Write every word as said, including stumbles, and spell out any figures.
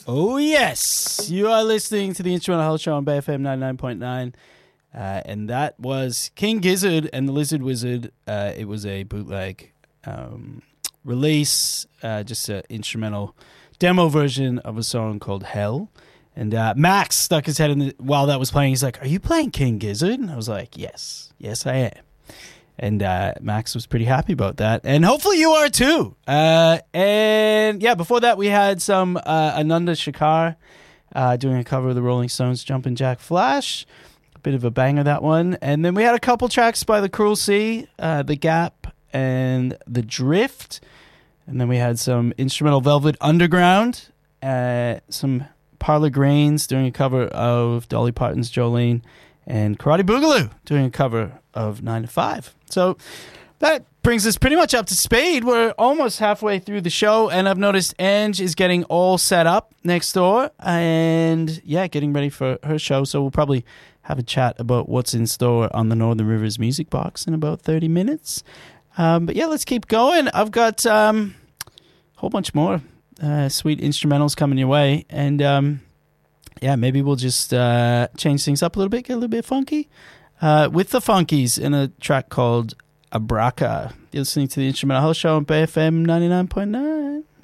Oh, yes. You are listening to the Instrumental Health Show on Bay F M ninety-nine point nine. Uh, and that was King Gizzard and the Lizard Wizard. Uh, it was a bootleg um, release, uh, just an instrumental demo version of a song called Hell. And uh, Max stuck his head in the, while that was playing. He's like, "Are you playing King Gizzard?" And I was like, "Yes, yes, I am." And uh, Max was pretty happy about that. And hopefully you are too. Uh, and yeah, before that, we had some uh, Ananda Shankar uh, doing a cover of the Rolling Stones' Jumpin' Jack Flash. A bit of a banger, that one. And then we had a couple tracks by The Cruel Sea, uh, The Gap, and The Drift. And then we had some instrumental Velvet Underground, uh, some Parlor Grains doing a cover of Dolly Parton's Jolene, and Karate Boogaloo doing a cover of nine to five. So that brings us pretty much up to speed. We're almost halfway through the show, and I've noticed Ange is getting all set up next door and, yeah, getting ready for her show. So we'll probably have a chat about what's in store on the Northern Rivers Music Box in about thirty minutes. Um, but, yeah, let's keep going. I've got um, a whole bunch more uh, sweet instrumentals coming your way. And, um, yeah, maybe we'll just uh, change things up a little bit, get a little bit funky. Uh, with the Funkies in a track called Abraca. You're listening to the Instrumental Health Show on Bay F M ninety-nine point nine.